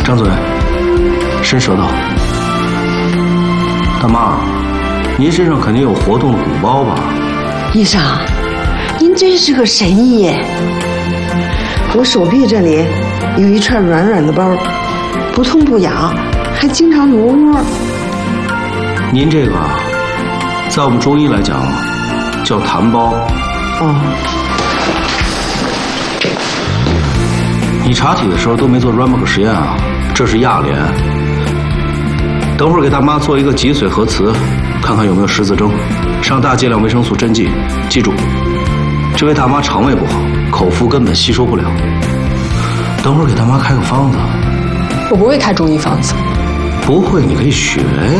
张嘴，伸舌头。大妈，您身上肯定有活动的鼓包吧？ 医生，您真是个神医耶！我手臂这里有一串软软的包，不痛不痒，还经常挪窝。 您这个，在我们中医来讲，叫痰包。 哦。 你查体的时候都没做 Ramberg 实验啊？这是亚联。等会儿给大妈做一个脊髓核磁，看看有没有十字征，上大剂量维生素针剂。记住，这位大妈肠胃不好，口服根本吸收不了。等会儿给大妈开个方子。 我不会开中医方子。 不会，你可以学呀。